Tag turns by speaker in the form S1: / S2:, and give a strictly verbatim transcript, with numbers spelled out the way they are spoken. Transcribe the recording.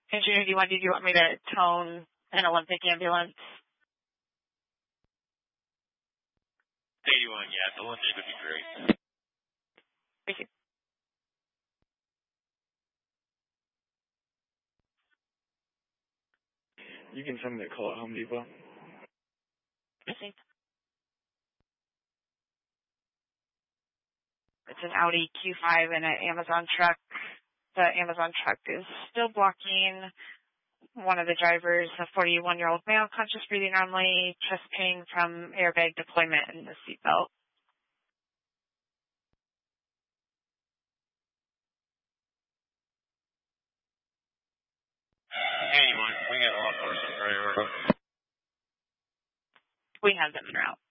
S1: Engineer, do you want, did you want me to tone an Olympic ambulance?
S2: eighty-one, yeah, the Olympic would be great.
S1: Thank you.
S3: You can send me a call at Home Depot.
S1: It's an Audi Q five and an Amazon truck. The Amazon truck is still blocking one of the drivers, a forty-one-year-old male, conscious breathing only, chest pain from airbag deployment in the seatbelt.
S2: eighty-one, we got a lot of person priority.
S1: We have them en route.